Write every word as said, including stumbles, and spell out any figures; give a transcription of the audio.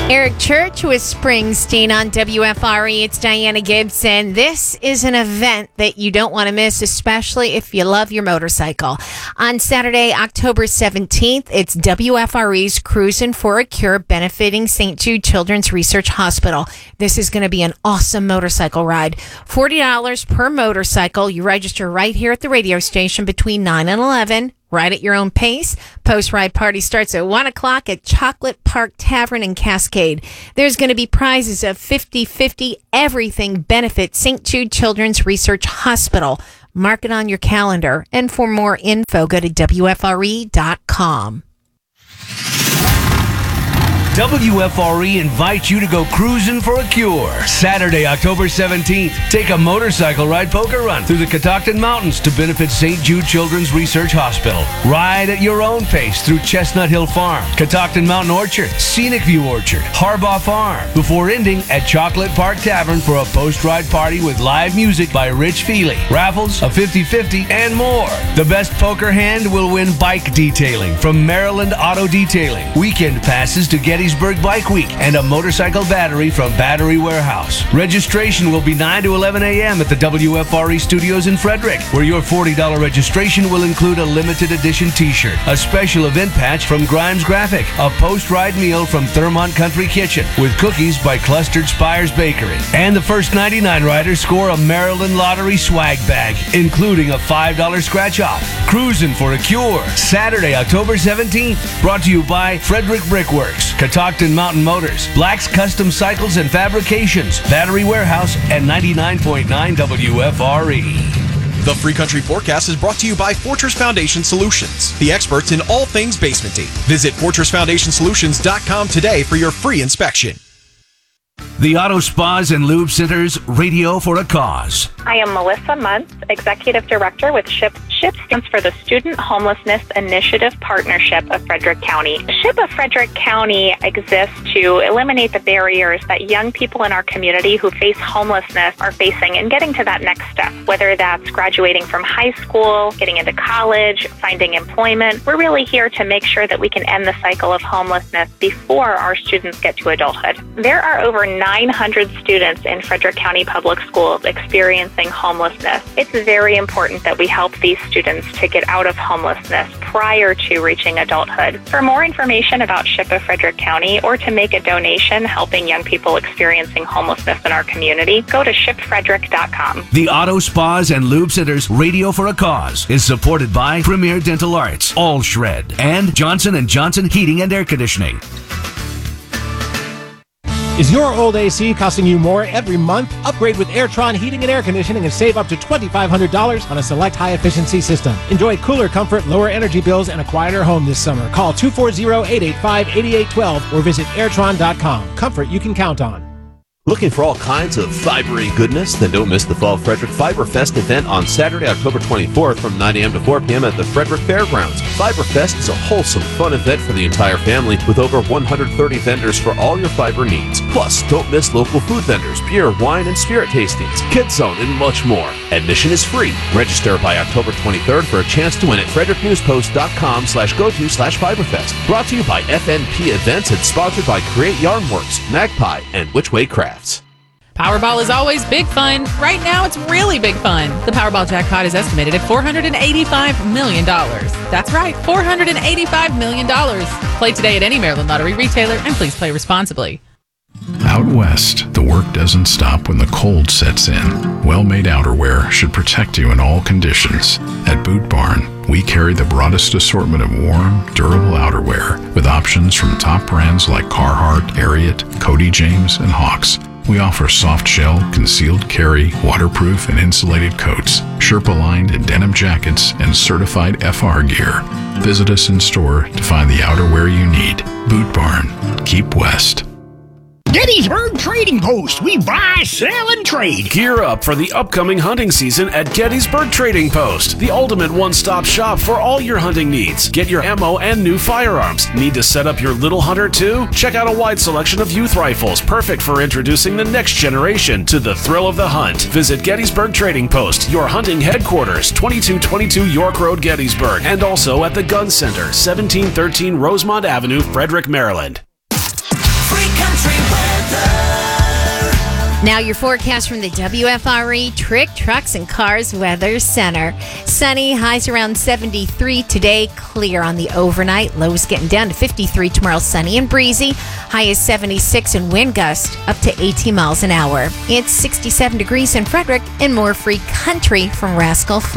Eric Church with Springsteen on W F R E. It's Diana Gibson. This is an event that you don't want to miss, especially if you love your motorcycle. On Saturday, October seventeenth, it's W F R E's Cruisin' for a Cure benefiting Saint Jude Children's Research Hospital. This is going to be an awesome motorcycle ride. forty dollars per motorcycle. You register right here at the radio station between nine and eleven. Ride at your own pace. Post-ride party starts at one o'clock at Chocolate Park Tavern in Cascade. There's going to be prizes of fifty fifty. Everything benefits Saint Jude Children's Research Hospital. Mark it on your calendar. And for more info, go to W F R E dot com. W F R E invites you to go cruising for a cure. Saturday, October seventeenth. Take a motorcycle ride poker run through the Catoctin Mountains to benefit Saint Jude Children's Research Hospital. Ride at your own pace through Chestnut Hill Farm, Catoctin Mountain Orchard, Scenic View Orchard, Harbaugh Farm, before ending at Chocolate Park Tavern for a post-ride party with live music by Rich Feely, raffles, a fifty fifty, and more. The best poker hand will win bike detailing from Maryland Auto Detailing, weekend passes to Gettysburg Bike Week, and a motorcycle battery from Battery Warehouse. Registration will be nine to eleven a.m. at the W F R E studios in Frederick, where your forty dollars registration will include a limited edition t-shirt, a special event patch from Grimes Graphic, a post-ride meal from Thurmont Country Kitchen with cookies by Clustered Spires Bakery, and the first ninety-nine riders score a Maryland Lottery swag bag, including a five dollars scratch-off. Cruisin' for a Cure, Saturday, October seventeenth, brought to you by Frederick Brickworks, Catoctin Mountain Motors, Black's Custom Cycles and Fabrications, Battery Warehouse, and ninety-nine point nine W F R E. The Free Country Forecast is brought to you by Fortress Foundation Solutions, the experts in all things basementing. Visit fortress foundation solutions dot com today for your free inspection. The Auto Spas and Lube Center's Radio for a Cause. I am Melissa Muntz, Executive Director with SHIP. SHIP stands for the Student Homelessness Initiative Partnership of Frederick County. SHIP of Frederick County exists to eliminate the barriers that young people in our community who face homelessness are facing in getting to that next step, whether that's graduating from high school, getting into college, finding employment. We're really here to make sure that we can end the cycle of homelessness before our students get to adulthood. There are over nine hundred students in Frederick County Public Schools experiencing homelessness. It's very important that we help these students to get out of homelessness prior to reaching adulthood. For more information about SHIP of Frederick County or to make a donation helping young people experiencing homelessness in our community, go to ship frederick dot com. The Auto Spas and Lube Center's Radio for a Cause is supported by Premier Dental Arts, All Shred, and Johnson and Johnson Heating and Air Conditioning. Is your old A C costing you more every month? Upgrade with Airtron Heating and Air Conditioning and save up to two thousand five hundred dollars on a select high-efficiency system. Enjoy cooler comfort, lower energy bills, and a quieter home this summer. Call two four zero, eight eight five, eight eight one two or visit airtron dot com. Comfort you can count on. Looking for all kinds of fibery goodness? Then don't miss the Fall Frederick Fiber Fest event on Saturday, October twenty-fourth from nine a.m. to four p.m. at the Frederick Fairgrounds. Fiber Fest is a wholesome, fun event for the entire family with over one hundred thirty vendors for all your fiber needs. Plus, don't miss local food vendors, beer, wine, and spirit tastings, Kids Zone, and much more. Admission is free. Register by October twenty-third for a chance to win at frederick news post dot com slash go to slash fiberfest. Brought to you by F N P Events and sponsored by Create Yarnworks, Magpie, and Whichway Crafts. Powerball is always big fun. Right now, it's really big fun. The Powerball jackpot is estimated at four hundred eighty-five million dollars. That's right, four hundred eighty-five million dollars. Play today at any Maryland Lottery retailer, and please play responsibly. Out west, the work doesn't stop when the cold sets in. Well-made outerwear should protect you in all conditions. At Boot Barn, we carry the broadest assortment of warm, durable outerwear with options from top brands like Carhartt, Ariat, Cody James, and Hawks. We offer soft shell, concealed carry, waterproof and insulated coats, Sherpa-lined and denim jackets, and certified F R gear. Visit us in store to find the outerwear you need. Boot Barn. Keep west. Gettysburg Trading Post. We buy, sell, and trade. Gear up for the upcoming hunting season at Gettysburg Trading Post, the ultimate one-stop shop for all your hunting needs. Get your ammo and new firearms. Need to set up your little hunter too? Check out a wide selection of youth rifles, perfect for introducing the next generation to the thrill of the hunt. Visit Gettysburg Trading Post, your hunting headquarters, twenty-two twenty-two York Road, Gettysburg, and also at the Gun Center, seventeen thirteen Rosemont Avenue, Frederick, Maryland. Free country. Now your forecast from the W F R E Trick Trucks and Cars Weather Center. Sunny, highs around seventy-three today, clear on the overnight. Lows getting down to fifty-three tomorrow, sunny and breezy. High is seventy-six and wind gust up to eighteen miles an hour. It's sixty-seven degrees in Frederick and more free country from Rascal Flatts.